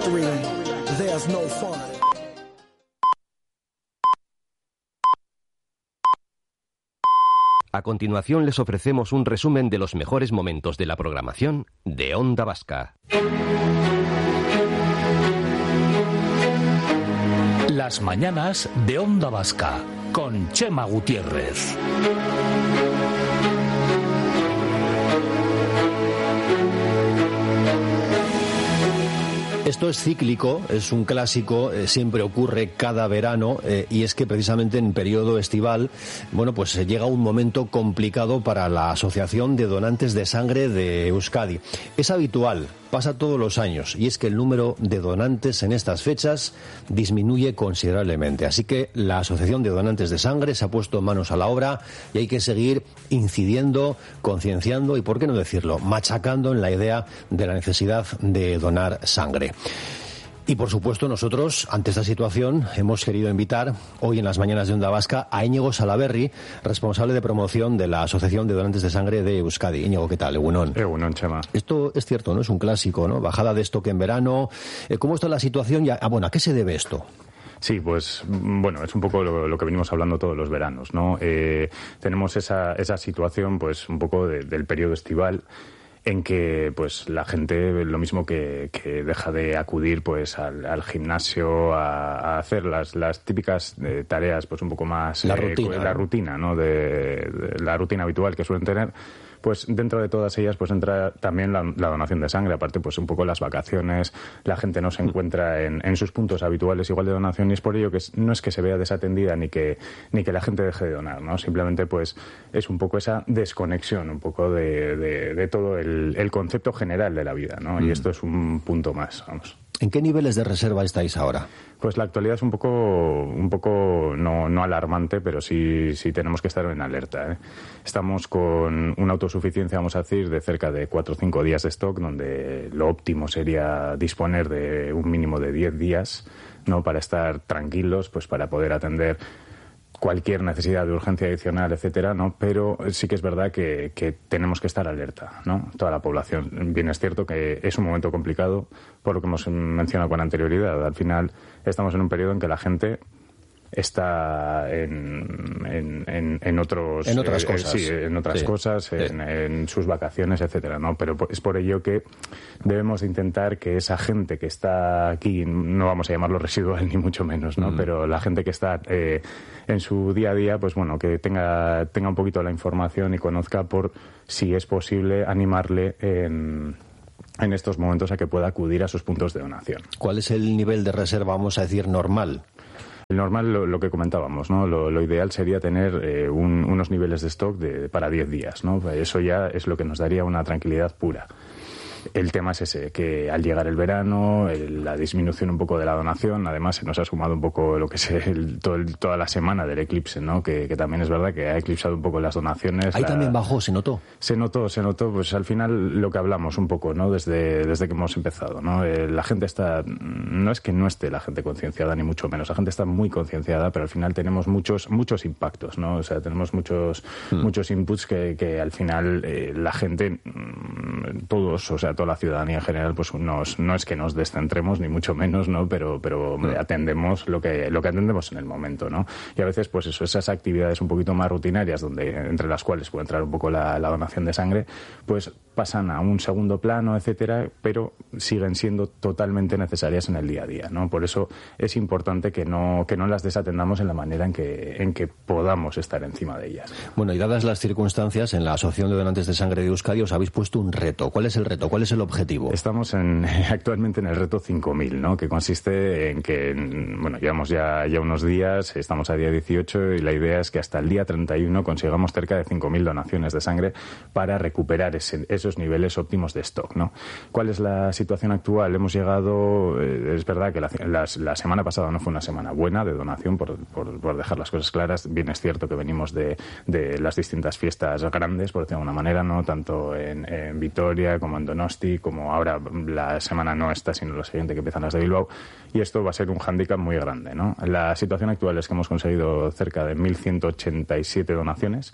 victory, there's no fun. A continuación les ofrecemos un resumen de los mejores momentos de la programación de Onda Vasca. Las mañanas de Onda Vasca con Chema Gutiérrez. Esto es cíclico, es un clásico, siempre ocurre cada verano y es que precisamente en periodo estival, bueno, pues llega un momento complicado para la Asociación de Donantes de Sangre de Euskadi. Es habitual, pasa todos los años y es que el número de donantes en estas fechas disminuye considerablemente. Así que la Asociación de Donantes de Sangre se ha puesto manos a la obra y hay que seguir incidiendo, concienciando y, por qué no decirlo, machacando en la idea de la necesidad de donar sangre. Y por supuesto nosotros, ante esta situación, hemos querido invitar hoy en las mañanas de Onda Vasca a Íñigo Salaberry, responsable de promoción de la Asociación de Donantes de Sangre de Euskadi. Íñigo, ¿qué tal? Egunon. Egunon, Chema. Esto es cierto, ¿no? Es un clásico, ¿no? Bajada de stock en verano. ¿Cómo está la situación? ¿A qué se debe esto? Sí, pues bueno, es un poco lo que venimos hablando todos los veranos, ¿no? Tenemos esa situación, pues un poco del periodo estival, en que pues la gente lo mismo que deja de acudir pues al gimnasio a hacer las típicas tareas pues un poco más la rutina, ¿no? de la rutina habitual que suelen tener. Pues dentro de todas ellas pues entra también la donación de sangre, aparte pues un poco las vacaciones, la gente no se encuentra en sus puntos habituales igual de donación y es por ello que no es que se vea desatendida ni que la gente deje de donar, ¿no? Simplemente pues es un poco esa desconexión un poco de todo el concepto general de la vida, ¿no? Y esto es un punto más, vamos. ¿En qué niveles de reserva estáis ahora? Pues la actualidad es un poco no alarmante, pero sí tenemos que estar en alerta, ¿eh? Estamos con una autosuficiencia, vamos a decir, de cerca de 4 o 5 días de stock, donde lo óptimo sería disponer de un mínimo de 10 días, ¿no? Para estar tranquilos, pues para poder atender cualquier necesidad de urgencia adicional, etcétera, ¿no? Pero sí que es verdad que tenemos que estar alerta, ¿no? Toda la población. Bien es cierto que es un momento complicado, por lo que hemos mencionado con anterioridad. Al final estamos en un periodo en que la gente está en otras cosas, en sus vacaciones, etcétera, ¿no? Pero es por ello que debemos intentar que esa gente que está aquí, no vamos a llamarlo residual ni mucho menos, ¿no? Pero la gente que está en su día a día, pues bueno, que tenga un poquito la información y conozca, por si es posible, animarle en estos momentos a que pueda acudir a sus puntos de donación. ¿Cuál es el nivel de reserva, vamos a decir, normal? El normal, lo que comentábamos, ¿no? Lo ideal sería tener unos niveles de stock para 10 días, ¿no? Eso ya es lo que nos daría una tranquilidad pura. El tema es ese, que al llegar el verano, la disminución un poco de la donación, además se nos ha sumado un poco lo que es toda la semana del eclipse, ¿no? Que también es verdad que ha eclipsado un poco las donaciones. Ahí también bajó, ¿se notó? Se notó, pues al final lo que hablamos un poco, ¿no? Desde que hemos empezado, ¿no? La gente no es que no esté la gente concienciada, ni mucho menos, la gente está muy concienciada, pero al final tenemos muchos impactos, ¿no? O sea, tenemos muchos inputs que al final la gente, todos, o sea, toda la ciudadanía en general, pues no es que nos descentremos, ni mucho menos, ¿no? Pero atendemos lo que atendemos en el momento, ¿no? Y a veces, pues eso, esas actividades un poquito más rutinarias, entre las cuales puede entrar un poco la donación de sangre, pues pasan a un segundo plano, etcétera, pero siguen siendo totalmente necesarias en el día a día, ¿no? Por eso es importante que no las desatendamos en la manera en que podamos estar encima de ellas. Bueno, y dadas las circunstancias, en la Asociación de Donantes de Sangre de Euskadi os habéis puesto un reto. ¿Cuál es el reto? ¿Cuál es el objetivo? Estamos actualmente en el reto 5000, ¿no? Que consiste en que, bueno, llevamos ya unos días, estamos a día 18 y la idea es que hasta el día 31 consigamos cerca de 5000 donaciones de sangre para recuperar esos niveles óptimos de stock, ¿no? ¿Cuál es la situación actual? Hemos llegado, es verdad que la semana pasada no fue una semana buena de donación, por dejar las cosas claras. Bien es cierto que venimos de las distintas fiestas grandes, por decirlo de alguna manera, ¿no? Tanto en Vitoria como en Donosti, como ahora la semana no esta, sino la siguiente, que empiezan las de Bilbao, y esto va a ser un hándicap muy grande, ¿no? La situación actual es que hemos conseguido cerca de 1.187 donaciones,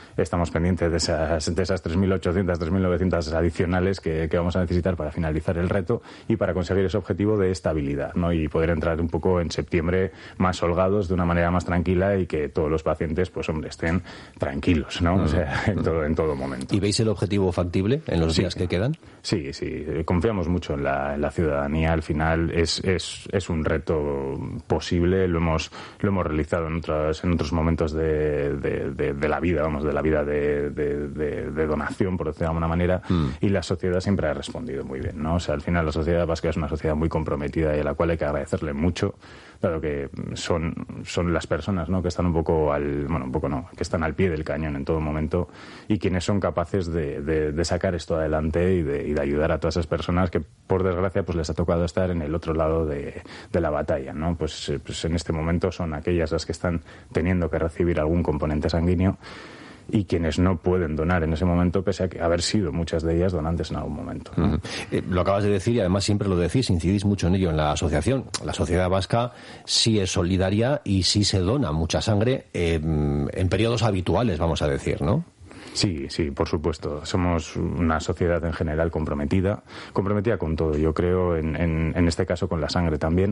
estamos pendientes de esas 3.800, 3.900 adicionales que vamos a necesitar para finalizar el reto y para conseguir ese objetivo de estabilidad, ¿no? Y poder entrar un poco en septiembre más holgados, de una manera más tranquila, y que todos los pacientes, pues hombre, estén tranquilos, ¿no? O sea, en todo momento. ¿Y veis el objetivo factible en los días que quedan? Sí, confiamos mucho en la ciudadanía. Al final es un reto posible, lo hemos realizado en otros momentos de la vida, vamos, de la vida de donación, por decirlo de alguna manera, y la sociedad siempre ha respondido muy bien, ¿no? O sea, al final la sociedad vasca es una sociedad muy comprometida y a la cual hay que agradecerle mucho, dado que son las personas, ¿no?, que están que están al pie del cañón en todo momento, y quienes son capaces de sacar esto adelante y de ayudar a todas esas personas que, por desgracia, pues les ha tocado estar en el otro lado de la batalla, ¿no? Pues en este momento son aquellas las que están teniendo que recibir algún componente sanguíneo, y quienes no pueden donar en ese momento, pese a haber sido muchas de ellas donantes en algún momento, ¿no? Lo acabas de decir, y además siempre lo decís, incidís mucho en ello en la asociación. La sociedad vasca sí es solidaria y sí se dona mucha sangre en periodos habituales, vamos a decir, ¿no? Sí, por supuesto. Somos una sociedad en general comprometida con todo. Yo creo en este caso con la sangre también,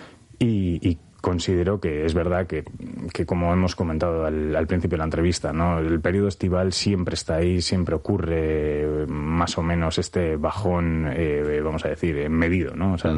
y considero que es verdad que como hemos comentado al principio de la entrevista, ¿no?, el periodo estival siempre está ahí, siempre ocurre más o menos este bajón, vamos a decir, medido, ¿no? O sea,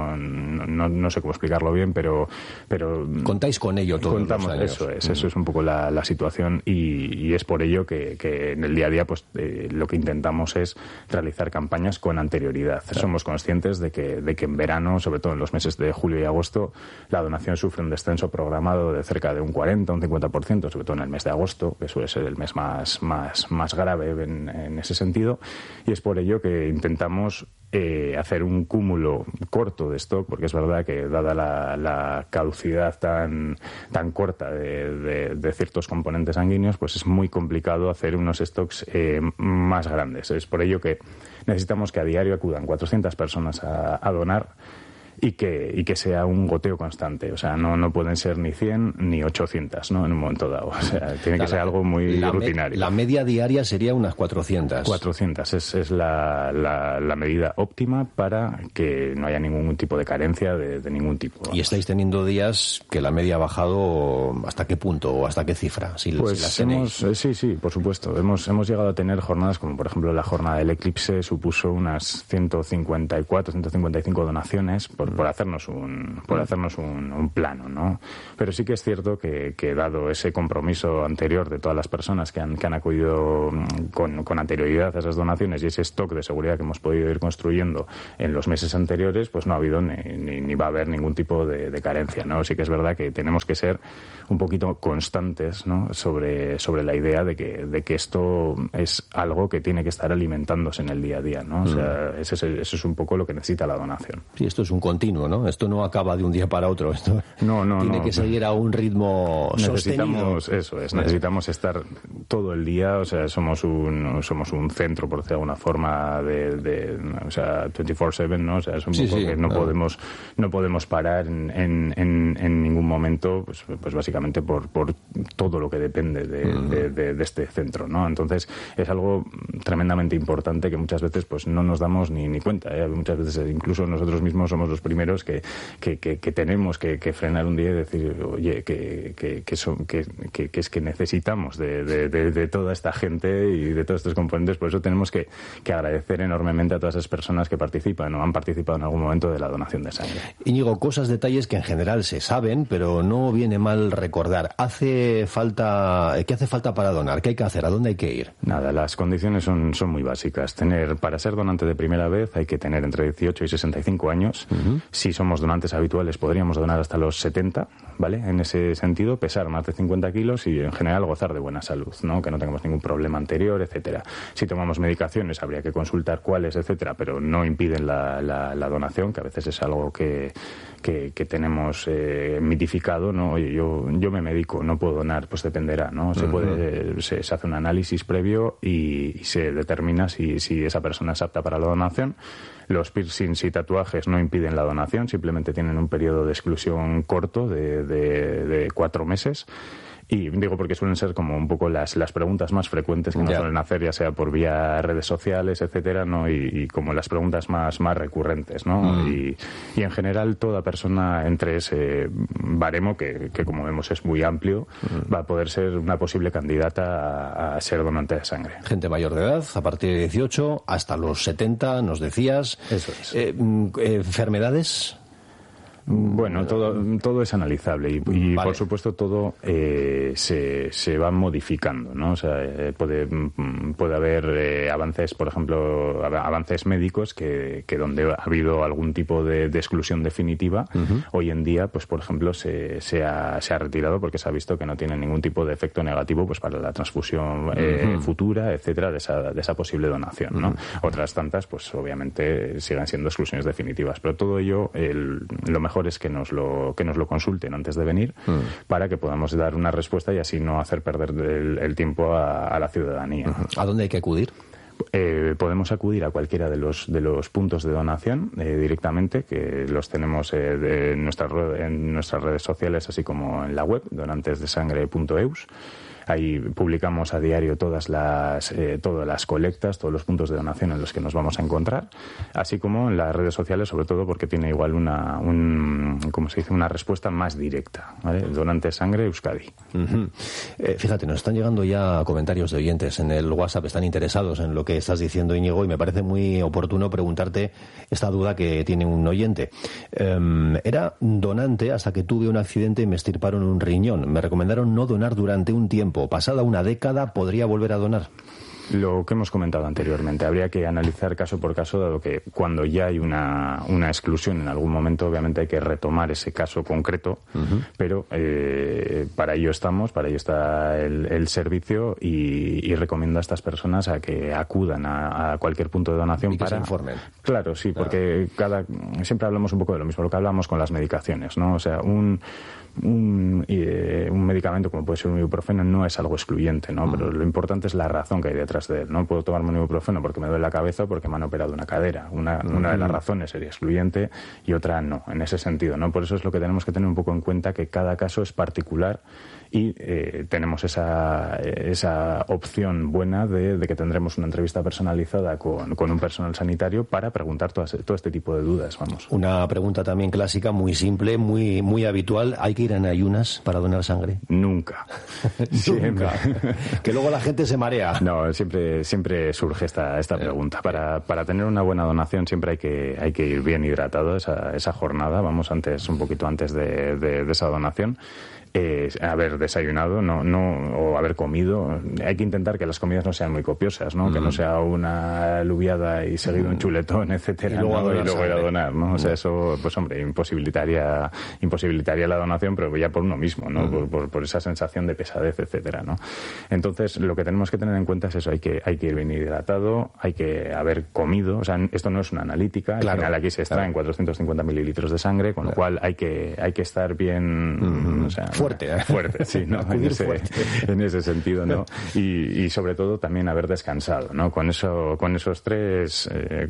no sé cómo explicarlo bien, pero contáis con ello todos los años. Eso es un poco la situación, y es por ello que en el día a día, pues lo que intentamos es realizar campañas con anterioridad. Claro. Somos conscientes de que en verano, sobre todo en los meses de julio y agosto, la donación sufre un descenso programado de cerca de un 40, un 50%, sobre todo en el mes de agosto, que suele ser el mes más grave en ese sentido, y es por ello que intentamos hacer un cúmulo corto de stock, porque es verdad que dada la caducidad tan corta de ciertos componentes sanguíneos, pues es muy complicado hacer unos stocks más grandes. Es por ello que necesitamos que a diario acudan 400 personas a donar, y que sea un goteo constante. O sea, no pueden ser ni 100 ni 800, ¿no?, en un momento dado. O sea, tiene que ser algo muy rutinario. La media diaria sería unas 400. 400 es la medida óptima para que no haya ningún tipo de carencia de ningún tipo. ¿Y estáis teniendo días que la media ha bajado hasta qué punto o hasta qué cifra? Pues las tenéis. Sí, por supuesto. Hemos llegado a tener jornadas como, por ejemplo, la jornada del Eclipse supuso unas 154, 155 donaciones por hacernos un plano, ¿no? Pero sí que es cierto que dado ese compromiso anterior de todas las personas que han acudido con anterioridad a esas donaciones, y ese stock de seguridad que hemos podido ir construyendo en los meses anteriores, pues no ha habido ni va a haber ningún tipo de carencia, ¿no? Sí que es verdad que tenemos que ser un poquito constantes, ¿no?, sobre la idea de que esto es algo que tiene que estar alimentándose en el día a día, ¿no? O sea, eso es un poco lo que necesita la donación. Sí, esto es un continuo, ¿no? Esto no acaba de un día para otro. Esto tiene que seguir a un ritmo sostenido. Necesitamos estar todo el día. O sea, somos un centro, por decirlo de alguna forma, o sea, 24/7, ¿no? O sea, es un poco que no podemos parar en ningún momento, pues básicamente por todo lo que depende de este centro, ¿no? Entonces es algo tremendamente importante que muchas veces pues no nos damos ni cuenta, ¿eh? Muchas veces incluso nosotros mismos somos los primeros que tenemos que frenar un día y decir, oye, que es que necesitamos de toda esta gente y de todos estos componentes. Por eso tenemos que agradecer enormemente a todas esas personas que participan o han participado en algún momento de la donación de sangre. Íñigo, detalles que en general se saben, pero no viene mal recordar. ¿Qué hace falta para donar? ¿Qué hay que hacer? ¿A dónde hay que ir? Nada, las condiciones son muy básicas. Para ser donante de primera vez hay que tener entre 18 y 65 años. Si somos donantes habituales podríamos donar hasta los 70, ¿vale? En ese sentido, pesar más de 50 kilos y en general gozar de buena salud, ¿no? Que no tengamos ningún problema anterior, etcétera. Si tomamos medicaciones habría que consultar cuáles, etcétera, pero no impiden la donación, que a veces es algo que tenemos mitificado, ¿no? Oye, yo me medico, no puedo donar, pues dependerá, ¿no? Se hace un análisis previo y se determina si esa persona es apta para la donación. Los piercings y tatuajes no impiden la donación, simplemente tienen un periodo de exclusión corto de 4 meses. Y digo porque suelen ser como un poco las preguntas más frecuentes que nos suelen hacer, ya sea por vía redes sociales, etcétera, ¿no? Y como las preguntas más recurrentes, ¿no? Y en general toda persona entre ese baremo, que como vemos es muy amplio, va a poder ser una posible candidata a ser donante de sangre. Gente mayor de edad, a partir de 18 hasta los 70, nos decías. Eso es. ¿Enfermedades? Bueno, todo es analizable y vale. Por supuesto todo se va modificando, ¿no? O sea, puede haber avances, por ejemplo, avances médicos que donde ha habido algún tipo de exclusión definitiva, hoy en día, pues por ejemplo, se ha retirado porque se ha visto que no tiene ningún tipo de efecto negativo, pues para la transfusión futura, etcétera, de esa posible donación, ¿no? Otras tantas, pues obviamente siguen siendo exclusiones definitivas, pero todo ello, lo mejor es que nos lo consulten antes de venir para que podamos dar una respuesta y así no hacer perder el tiempo a la ciudadanía. ¿A dónde hay que acudir? Podemos acudir a cualquiera de los puntos de donación directamente, que los tenemos en nuestras redes sociales, así como en la web, donantesdesangre.eus. Ahí publicamos a diario todas las colectas, todos los puntos de donación en los que nos vamos a encontrar, así como en las redes sociales, sobre todo porque tiene igual una respuesta más directa, ¿vale? Donante de Sangre Euskadi. Fíjate, nos están llegando ya comentarios de oyentes en el WhatsApp, están interesados en lo que estás diciendo, Íñigo, y me parece muy oportuno preguntarte esta duda que tiene un oyente. Era donante hasta que tuve un accidente y me extirparon un riñón. Me recomendaron no donar durante un tiempo. Pasada una década, ¿podría volver a donar? Lo que hemos comentado anteriormente, habría que analizar caso por caso, dado que cuando ya hay una exclusión en algún momento, obviamente hay que retomar ese caso concreto, pero para ello estamos, para ello está el servicio y recomiendo a estas personas a que acudan a cualquier punto de donación y que se informen. Claro, sí, porque siempre hablamos un poco de lo mismo, lo que hablamos con las medicaciones, ¿no? O sea, un medicamento como puede ser un ibuprofeno no es algo excluyente, ¿no? Pero lo importante es la razón que hay detrás de él. No puedo tomarme un ibuprofeno porque me duele la cabeza o porque me han operado una cadera. Una de las razones sería excluyente y otra no, en ese sentido, ¿no? Por eso es lo que tenemos que tener un poco en cuenta, que cada caso es particular y tenemos esa opción buena de que tendremos una entrevista personalizada con un personal sanitario para preguntar todo este tipo de dudas, vamos. Una pregunta también clásica, muy simple, muy habitual. ¿Hay que ir en ayunas para donar sangre? Nunca. Nunca. Que luego la gente se marea. No, siempre surge esta pregunta. Para tener una buena donación siempre hay que ir bien hidratado esa jornada, vamos, un poquito antes de esa donación. Haber desayunado o haber comido. Hay que intentar que las comidas no sean muy copiosas, ¿no? Que no sea una alubiada y seguido un chuletón, etcétera, y luego ir a donar, ¿no? O sea, eso, pues hombre, imposibilitaría la donación, pero ya por uno mismo, ¿no? Por esa sensación de pesadez, etcétera, ¿no? Entonces, lo que tenemos que tener en cuenta es eso, hay que ir bien hidratado, hay que haber comido, o sea, esto no es una analítica, al final aquí se extraen 450 mililitros de sangre, con lo cual hay que estar bien, o sea, fuerte, sí, ¿no? En ese sentido, ¿no? Y sobre todo también haber descansado, ¿no? Con esas tres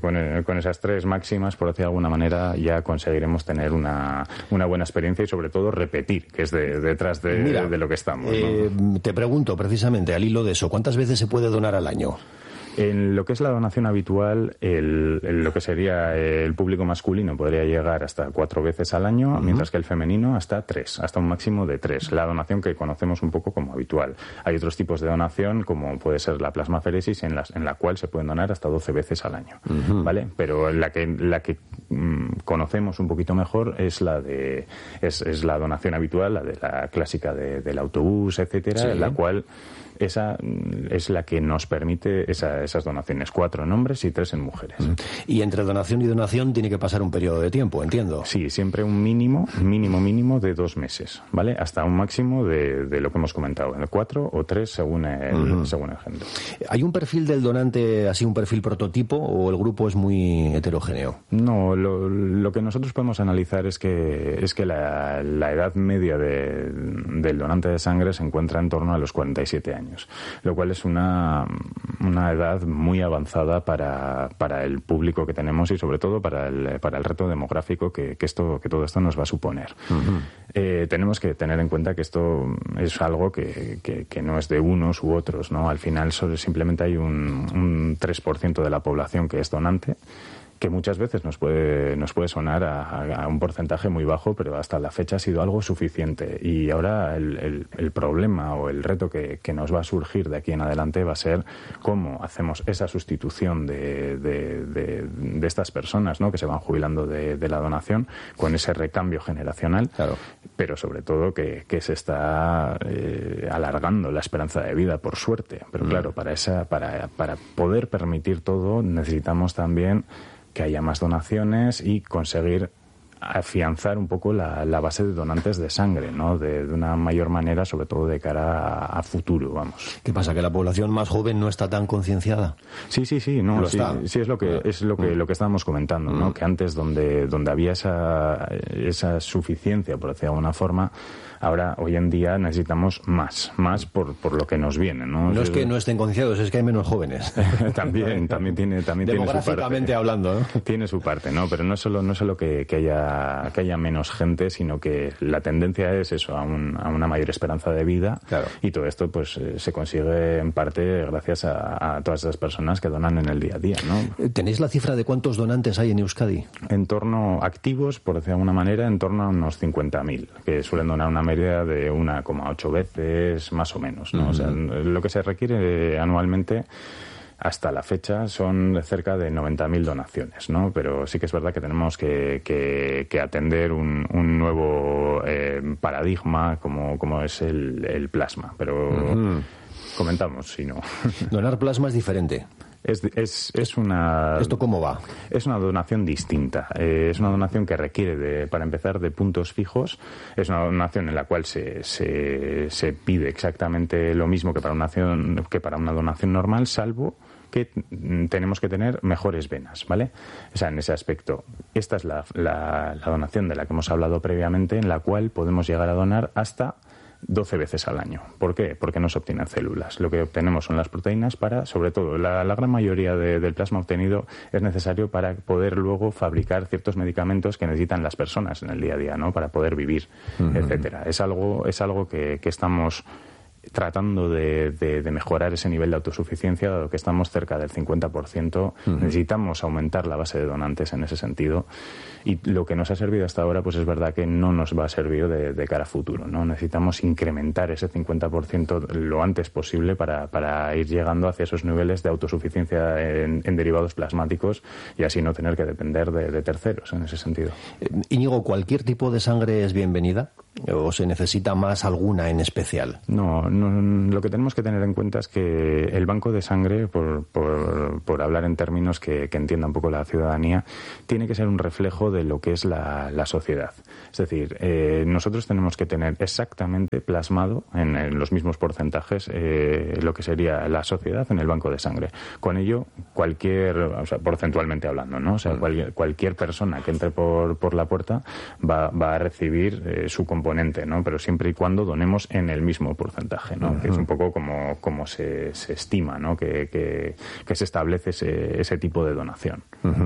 máximas, por decir de alguna manera, ya conseguiremos tener una buena experiencia y sobre todo repetir, que es detrás de lo que estamos, ¿no? Te pregunto precisamente al hilo de eso, ¿cuántas veces se puede donar al año? En lo que es la donación habitual, lo que sería el público masculino podría llegar hasta 4 veces al año, mientras que el femenino hasta 3, hasta un máximo de 3. La donación que conocemos un poco como habitual. Hay otros tipos de donación, como puede ser la plasmaferesis, en la cual se pueden donar hasta 12 veces al año, ¿vale? Pero la que conocemos un poquito mejor es la donación habitual, la de la clásica del autobús, etcétera, en la cual esa es la que nos permite esas donaciones, 4 en hombres y 3 en mujeres. Y entre donación y donación tiene que pasar un periodo de tiempo, entiendo. Sí, siempre un mínimo de 2 meses, ¿vale? Hasta un máximo de lo que hemos comentado, 4 o 3 según el género. ¿Hay un perfil del donante, así un perfil prototipo, o el grupo es muy heterogéneo? No, lo que nosotros podemos analizar es que la edad media del donante de sangre se encuentra en torno a los 47 años. Lo cual es una una edad muy avanzada para el público que tenemos y sobre todo para el reto demográfico que todo esto nos va a suponer. Tenemos que tener en cuenta que esto es algo que no es de unos u otros, ¿no? Al final simplemente hay un 3% de la población que es donante, que muchas veces nos puede sonar a un porcentaje muy bajo, pero hasta la fecha ha sido algo suficiente. Y ahora el problema o el reto que nos va a surgir de aquí en adelante va a ser cómo hacemos esa sustitución de estas personas, ¿no?, que se van jubilando de la donación, con ese recambio generacional, claro. Pero sobre todo que se está alargando la esperanza de vida, por suerte. Pero claro, para poder permitir todo necesitamos también que haya más donaciones y conseguir afianzar un poco la base de donantes de sangre, ¿no? De una mayor manera, sobre todo de cara a futuro, vamos. ¿Qué pasa? ¿Que la población más joven no está tan concienciada? Sí, no, sí, es lo que estábamos comentando, ¿no? Que antes donde había esa suficiencia, por decirlo de alguna forma, ahora, hoy en día, necesitamos más por lo que nos viene, ¿no? No es que no estén concienciados, es que hay menos jóvenes. también tiene su parte. Demográficamente hablando, ¿no? Tiene su parte, ¿no? Pero no es solo que haya menos gente, sino que la tendencia es eso, a una mayor esperanza de vida. Claro. Y todo esto, pues, se consigue en parte gracias a todas esas personas que donan en el día a día, ¿no? ¿Tenéis la cifra de cuántos donantes hay en Euskadi? En torno, activos, por decir de alguna manera, en torno a unos 50.000, que suelen donar una media de 1,8 veces, más o menos, ¿no? O sea, lo que se requiere anualmente hasta la fecha son cerca de 90.000 donaciones, ¿no? Pero sí que es verdad que tenemos que atender un nuevo paradigma como es el plasma. Pero comentamos, si no. Donar plasma es diferente. Es una... ¿Esto cómo va? Es una donación distinta. Es una donación que requiere, para empezar, de puntos fijos. Es una donación en la cual se pide exactamente lo mismo que para una donación normal, salvo que tenemos que tener mejores venas, ¿vale? O sea, en ese aspecto, esta es la donación de la que hemos hablado previamente, en la cual podemos llegar a donar hasta 12 veces al año. ¿Por qué? Porque no se obtienen células. Lo que obtenemos son las proteínas para, sobre todo, la gran mayoría del plasma obtenido es necesario para poder luego fabricar ciertos medicamentos que necesitan las personas en el día a día, ¿no? Para poder vivir, etcétera. Es algo que estamos tratando de mejorar ese nivel de autosuficiencia, dado que estamos cerca del 50%. Necesitamos aumentar la base de donantes en ese sentido. Y lo que nos ha servido hasta ahora, pues es verdad que no nos va a servir de cara a futuro, ¿no? Necesitamos incrementar ese 50% lo antes posible para ir llegando hacia esos niveles de autosuficiencia en derivados plasmáticos y así no tener que depender de terceros en ese sentido. Íñigo, ¿cualquier tipo de sangre es bienvenida? ¿O se necesita más alguna en especial? No, lo que tenemos que tener en cuenta es que el banco de sangre, por hablar en términos que entienda un poco la ciudadanía, tiene que ser un reflejo de lo que es la sociedad. Es decir, nosotros tenemos que tener exactamente plasmado en los mismos porcentajes lo que sería la sociedad en el banco de sangre. Con ello, o sea, porcentualmente hablando, ¿no? O sea, cualquier persona que entre por la puerta va a recibir su componente, ¿no? Pero siempre y cuando donemos en el mismo porcentaje, ¿no? Que es un poco como se estima, ¿no? Que se establece ese tipo de donación.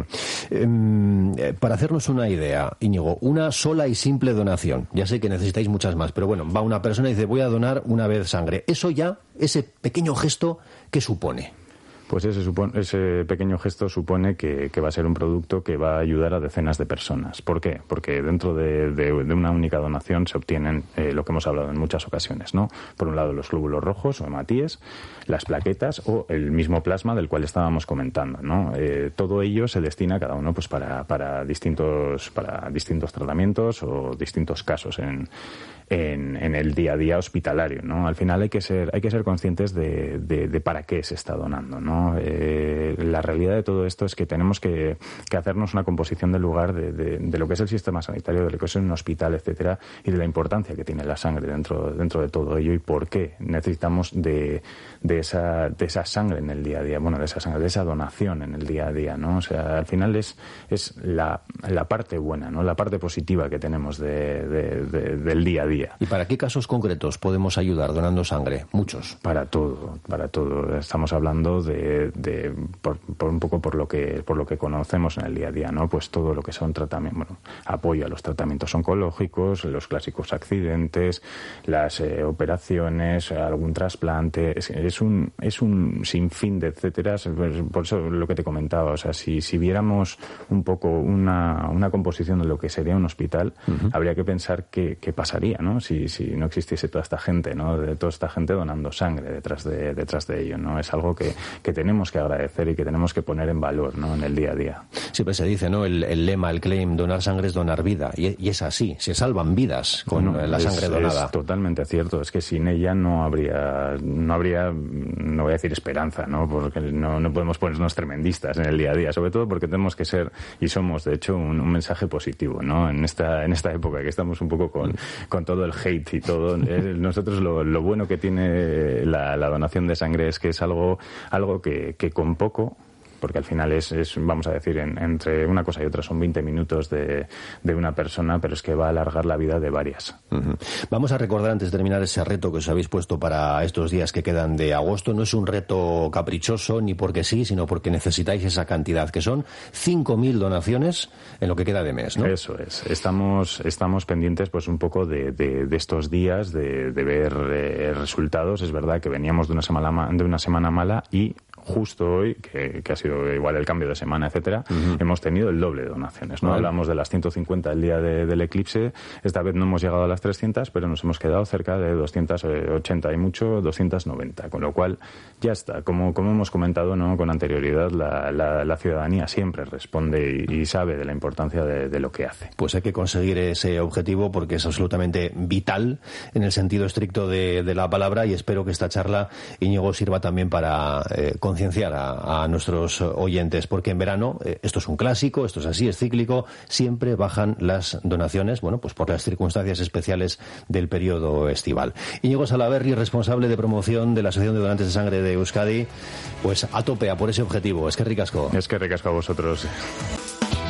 Para hacernos una idea, Íñigo, una sola y simple donación. Ya sé que necesitáis muchas más, pero bueno, va una persona y dice, voy a donar una vez sangre. Eso ya, ese pequeño gesto, ¿qué supone? Pues ese pequeño gesto supone que va a ser un producto que va a ayudar a decenas de personas. ¿Por qué? Porque dentro de una única donación se obtienen lo que hemos hablado en muchas ocasiones, ¿no? Por un lado, los glóbulos rojos o hematíes, las plaquetas o el mismo plasma del cual estábamos comentando, ¿no? Todo ello se destina cada uno pues para distintos tratamientos o distintos casos en el día a día hospitalario, ¿no? Al final hay que ser conscientes de para qué se está donando, ¿no? La realidad de todo esto es que tenemos que hacernos una composición del lugar de lo que es el sistema sanitario, de lo que es un hospital, etcétera, y de la importancia que tiene la sangre dentro de todo ello y por qué necesitamos de esa sangre en el día a día, bueno, de esa donación en el día a día, ¿no? O sea, al final es la parte buena, ¿no? La parte positiva que tenemos del día a día. ¿Y para qué casos concretos podemos ayudar donando sangre? Muchos. Para todo. Estamos hablando de por un poco por lo que conocemos en el día a día, ¿no? Pues todo lo que son apoyo a los tratamientos oncológicos, los clásicos accidentes, las operaciones, algún trasplante, es un sinfín de etcétera. Por eso lo que te comentaba, o sea, si viéramos un poco una composición de lo que sería un hospital, habría que pensar qué pasaría, ¿no? Si no existiese toda esta gente, ¿no? De toda esta gente donando sangre detrás de ello, ¿no? Es algo que tenemos que agradecer y que tenemos que poner en valor, ¿no? En el día a día. Siempre se dice, ¿no? El lema, el claim, donar sangre es donar vida, y es así, se salvan vidas con la sangre donada. Es totalmente cierto, es que sin ella no habría, no voy a decir esperanza, ¿no? Porque no podemos ponernos tremendistas en el día a día, sobre todo porque tenemos que ser, y somos de hecho un mensaje positivo, ¿no? En esta época que estamos un poco con todo el hate y todo, nosotros lo bueno que tiene la donación de sangre es que es algo que con poco, porque al final es vamos a decir, entre una cosa y otra son 20 minutos de una persona, pero es que va a alargar la vida de varias. Vamos a recordar, antes de terminar, ese reto que os habéis puesto para estos días que quedan de agosto. No es un reto caprichoso ni porque sí, sino porque necesitáis esa cantidad, que son 5.000 donaciones en lo que queda de mes, ¿no? Eso es. Estamos pendientes pues un poco de estos días, de ver resultados. Es verdad que veníamos de una semana mala y justo hoy, que ha sido igual el cambio de semana, etcétera, hemos tenido el doble de donaciones, ¿no? Vale. Hablamos de las 150 el día del eclipse. Esta vez no hemos llegado a las 300, pero nos hemos quedado cerca de 280 y mucho, 290, con lo cual ya está. Como hemos comentado, ¿no? Con anterioridad, la ciudadanía siempre responde y sabe de la importancia de lo que hace. Pues hay que conseguir ese objetivo porque es absolutamente vital en el sentido estricto de la palabra, y espero que esta charla, Íñigo, sirva también para concienciar a nuestros oyentes, porque en verano esto es un clásico, esto es así, es cíclico, siempre bajan las donaciones, bueno, pues por las circunstancias especiales del periodo estival. Íñigo Salaverry, responsable de promoción de la Asociación de Donantes de Sangre de Euskadi, pues a tope a por ese objetivo. Es que ricasco. Es que ricasco a vosotros.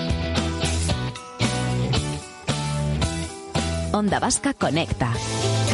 Onda Vasca Conecta.